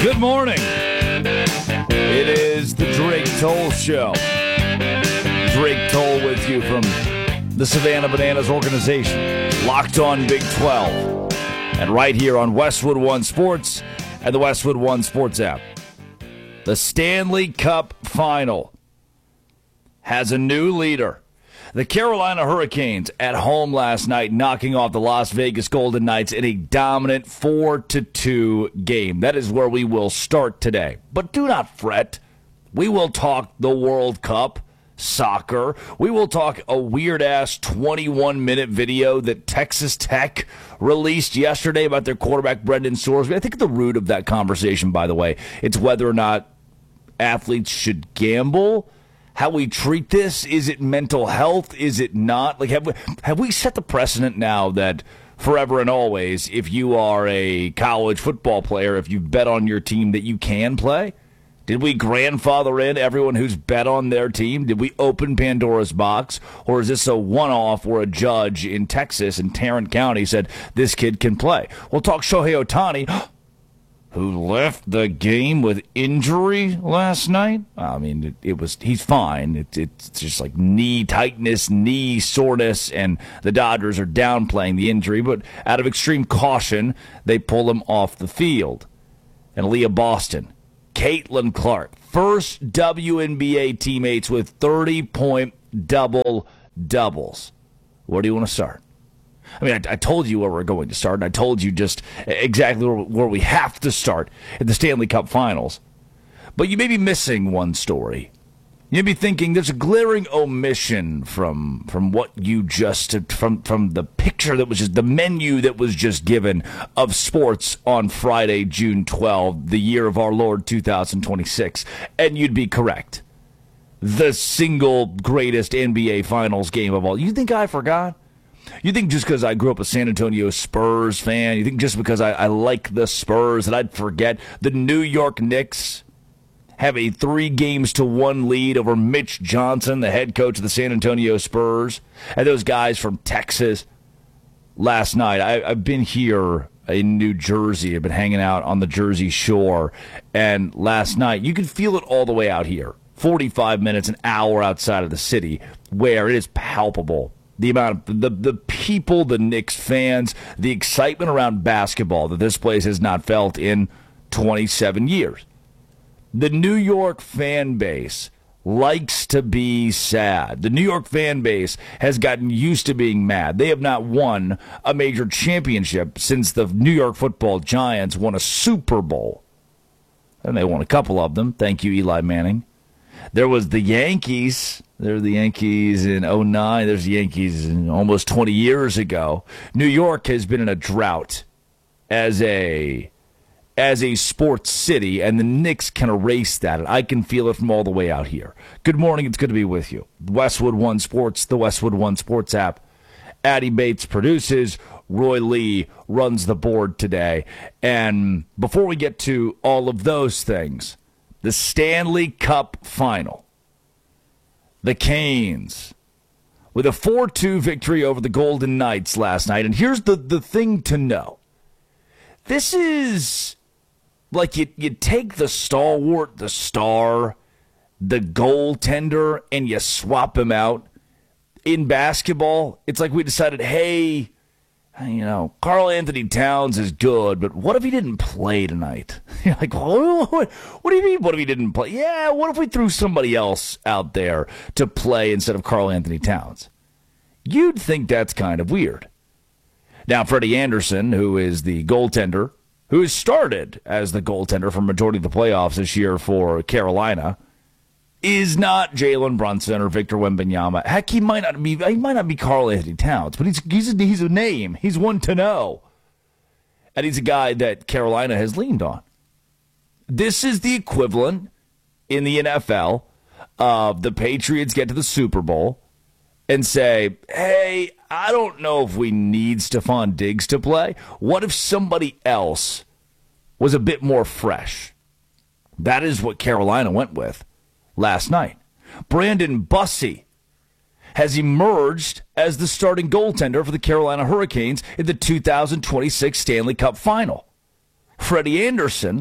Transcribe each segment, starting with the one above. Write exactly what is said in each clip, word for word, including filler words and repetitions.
Good morning. It is the Drake Toll Show. Drake Toll with you from the Savannah Bananas organization. Locked on Big twelve. And right here on Westwood One Sports and the Westwood One Sports app. The Stanley Cup Final has a new leader. The Carolina Hurricanes at home last night, knocking off the Las Vegas Golden Knights in a dominant four to two game. That is where we will start today. But do not fret. We will talk the World Cup, soccer. We will talk a weird-ass twenty-one minute video that Texas Tech released yesterday about their quarterback, Brendan Sorsby. I think at the root of that conversation, by the way, it's whether or not athletes should gamble. How we treat this, is it mental health, is it not? Like, have we, have we set the precedent now that forever and always, if you are a college football player, if you bet on your team, that you can play? Did we grandfather in everyone who's bet on their team? Did we open Pandora's box? Or is this a one-off where a judge in Texas, in Tarrant County, said this kid can play? We'll talk Shohei Ohtani, who left the game with injury last night. I mean, it, it was he's fine. It, it's just like knee tightness, knee soreness, and the Dodgers are downplaying the injury. But out of extreme caution, they pull him off the field. And Aaliyah Boston, Caitlin Clark, first W N B A teammates with thirty-point double-doubles. Where do you want to start? I mean, I, I told you where we're going to start, and I told you just exactly where, where we have to start at the Stanley Cup Finals. But you may be missing one story. You may be thinking there's a glaring omission from from what you just, from, from the picture that was just, the menu that was just given of sports on Friday, June twelfth, the year of our Lord two thousand twenty-six. And you'd be correct. The single greatest N B A Finals game of all. You think I forgot? You think just because I grew up a San Antonio Spurs fan, you think just because I, I like the Spurs that I'd forget the New York Knicks have a three games to one lead over Mitch Johnson, the head coach of the San Antonio Spurs, and those guys from Texas last night. I, I've been here in New Jersey. I've been hanging out on the Jersey Shore, and last night you could feel it all the way out here, forty-five minutes, an hour outside of the city, where it is palpable. The amount of the, the people, the Knicks fans, the excitement around basketball that this place has not felt in twenty-seven years. The New York fan base likes to be sad. The New York fan base has gotten used to being mad. They have not won a major championship since the New York Football Giants won a Super Bowl. And they won a couple of them. Thank you, Eli Manning. There was the Yankees. There were the Yankees in oh nine. There's the Yankees in almost twenty years ago. New York has been in a drought as a as a sports city, and the Knicks can erase that. And I can feel it from all the way out here. Good morning. It's good to be with you. Westwood One Sports, the Westwood One Sports app. Addie Bates produces. Roy Lee runs the board today. And before we get to all of those things, the Stanley Cup Final. The Canes with a four two victory over the Golden Knights last night. And here's the, the thing to know. This is like you, you take the stalwart, the star, the goaltender, and you swap him out. In basketball, it's like we decided, hey, you know, Karl Anthony Towns is good, but what if he didn't play tonight? You're like, what, what, what do you mean, what if he didn't play? Yeah, what if we threw somebody else out there to play instead of Karl Anthony Towns? You'd think that's kind of weird. Now, Freddie Anderson, who is the goaltender, who has started as the goaltender for majority of the playoffs this year for Carolina, is not Jalen Brunson or Victor Wembanyama. Heck, he might not be. He might not be Karl Anthony Towns, but he's he's a, he's a name. He's one to know, and he's a guy that Carolina has leaned on. This is the equivalent in the N F L of the Patriots get to the Super Bowl and say, "Hey, I don't know if we need Stephon Diggs to play. What if somebody else was a bit more fresh?" That is what Carolina went with last night. Brandon Bussey has emerged as the starting goaltender for the Carolina Hurricanes in the two thousand twenty-six Stanley Cup Final. Freddie Anderson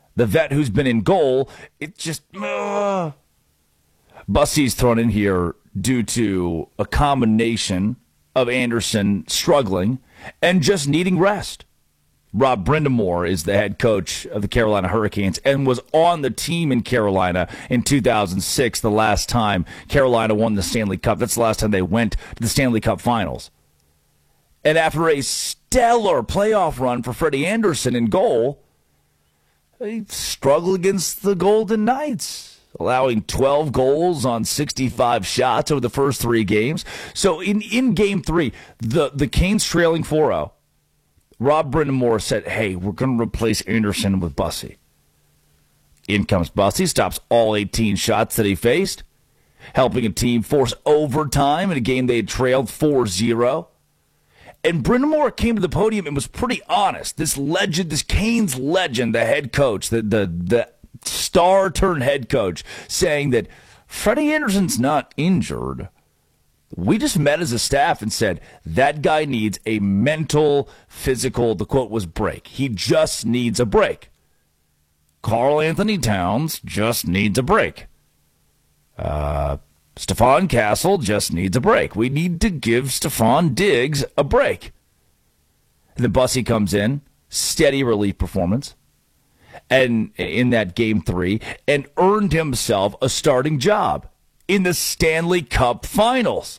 the vet who's been in goal, it just... Uh. Bussy's thrown in here due to a combination of Anderson struggling and just needing rest. Rob Brind'Amour is the head coach of the Carolina Hurricanes and was on the team in Carolina in two thousand six, the last time Carolina won the Stanley Cup. That's the last time they went to the Stanley Cup Finals. And after a stellar playoff run for Freddie Anderson in goal, they struggled against the Golden Knights, allowing twelve goals on sixty-five shots over the first three games. So in, in game three, the, the Canes trailing four oh. Rob Brind'Amour said, hey, we're going to replace Anderson with Bussy. In comes Bussy, stops all eighteen shots that he faced, helping a team force overtime in a game they had trailed four zero. And Brind'Amour came to the podium and was pretty honest. This legend, this Canes legend, the head coach, the, the, the star-turned-head coach, saying that Freddie Anderson's not injured. We just met as a staff and said, that guy needs a mental, physical, the quote was break. He just needs a break. Karl Anthony Towns just needs a break. Uh, Stefan Castle just needs a break. We need to give Stefan Diggs a break. And then Bussy comes in, steady relief performance, and in that game three, and earned himself a starting job in the Stanley Cup Finals.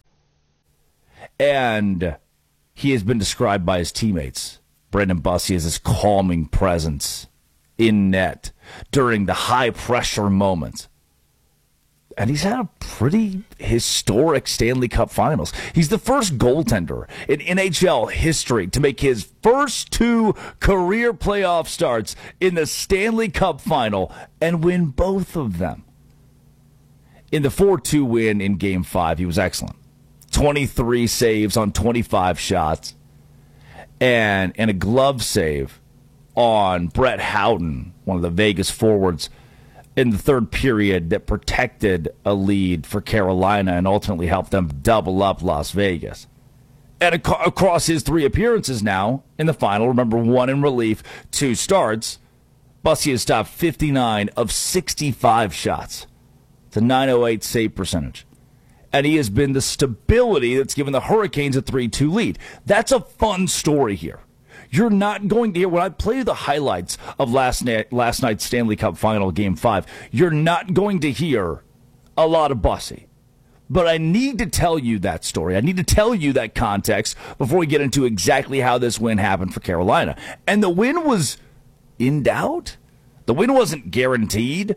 And he has been described by his teammates, Brendan Bussy, as his calming presence in net during the high-pressure moments. And he's had a pretty historic Stanley Cup Finals. He's the first goaltender in N H L history to make his first two career playoff starts in the Stanley Cup Final and win both of them. In the four two win in Game five, he was excellent. twenty-three saves on twenty-five shots, and, and a glove save on Brett Howden, one of the Vegas forwards, in the third period that protected a lead for Carolina and ultimately helped them double up Las Vegas. And ac- across his three appearances now in the final, remember, one in relief, two starts, Bussy has stopped fifty-nine of sixty-five shots. It's a nine oh eight save percentage. And he has been the stability that's given the Hurricanes a three two lead. That's a fun story here. You're not going to hear, when I play the highlights of last night, last night's Stanley Cup Final, Game five, you're not going to hear a lot of Bussy. But I need to tell you that story. I need to tell you that context before we get into exactly how this win happened for Carolina. And the win was in doubt. The win wasn't guaranteed.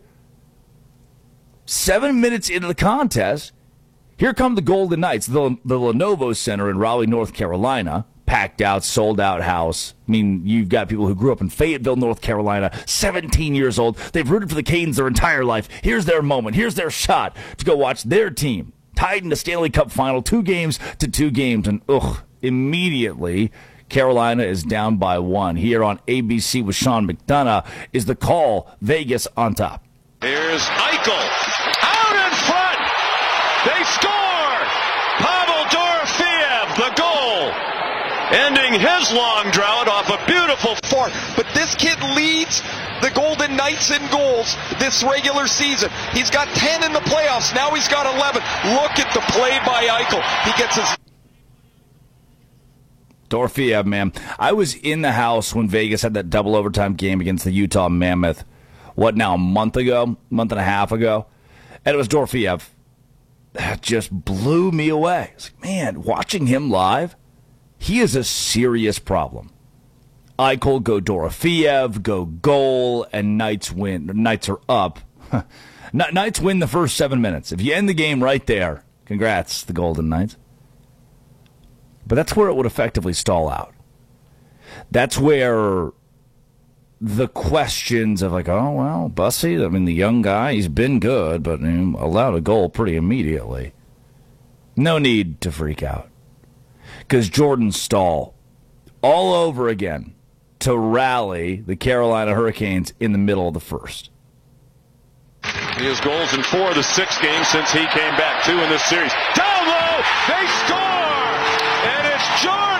Seven minutes into the contest, here come the Golden Knights, the, the Lenovo Center in Raleigh, North Carolina, packed out, sold out house. I mean, you've got people who grew up in Fayetteville, North Carolina, seventeen years old. They've rooted for the Canes their entire life. Here's their moment. Here's their shot to go watch their team tied in the Stanley Cup Final, two games to two games. And, ugh, immediately, Carolina is down by one. Here on A B C with Sean McDonough is the call. Vegas on top. Here's Eichel. Out in front. They score. Pavel Dorofeev, the goal. Ending his long drought off a beautiful fourth. But this kid leads the Golden Knights in goals this regular season. He's got ten in the playoffs. Now he's got eleven. Look at the play by Eichel. He gets his... Dorofeev, man. I was in the house when Vegas had that double overtime game against the Utah Mammoth. What now, a month ago? Month and a half ago? And it was Dorofeev. That just blew me away. It's like, man, watching him live, he is a serious problem. Eichel, go Dorofeev, go goal, and Knights win. Knights are up. Knights win the first seven minutes. If you end the game right there, congrats, the Golden Knights. But that's where it would effectively stall out. That's where the questions of like, oh, well, Bussy, I mean, the young guy, he's been good, but he allowed a goal pretty immediately. No need to freak out. Because Jordan Staal, all over again, to rally the Carolina Hurricanes in the middle of the first. He has goals in four of the six games since he came back. Two in this series. Down low, they score! And it's Jordan!